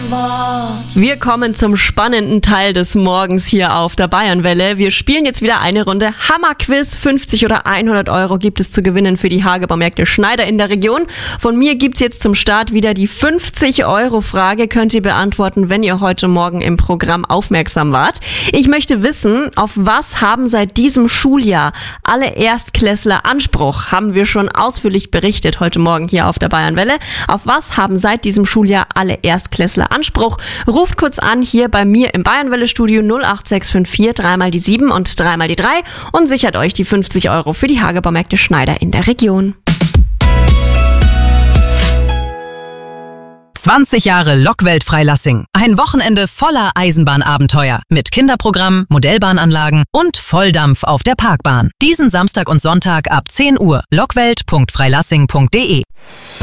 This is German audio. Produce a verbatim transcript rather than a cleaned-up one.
Wir kommen zum spannenden Teil des Morgens hier auf der Bayernwelle. Wir spielen jetzt wieder eine Runde Hammerquiz. fünfzig oder hundert Euro gibt es zu gewinnen für die Hagebaumärkte Schneider in der Region. Von mir gibt's jetzt zum Start wieder die fünfzig Euro Frage. Könnt ihr beantworten, wenn ihr heute Morgen im Programm aufmerksam wart. Ich möchte wissen, auf was haben seit diesem Schuljahr alle Erstklässler Anspruch? Haben wir schon ausführlich berichtet heute Morgen hier auf der Bayernwelle. Auf was haben seit diesem Schuljahr alle Erstklässler Anspruch? Ruft kurz an hier bei mir im Bayernwelle-Studio null acht sechs fünf vier, dreimal die sieben und dreimal die drei und sichert euch die fünfzig Euro für die Hagebaumärkte Schneider in der Region. zwanzig Jahre Lokwelt Freilassing. Ein Wochenende voller Eisenbahnabenteuer. Mit Kinderprogramm, Modellbahnanlagen und Volldampf auf der Parkbahn. Diesen Samstag und Sonntag ab zehn Uhr. lokwelt punkt freilassing punkt de